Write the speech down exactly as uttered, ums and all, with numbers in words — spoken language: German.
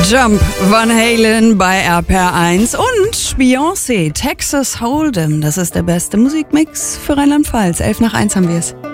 Jump, Van Halen bei R P R eins und Beyoncé, Texas Hold'em. Das ist der beste Musikmix für Rheinland-Pfalz. elf nach eins haben wir es.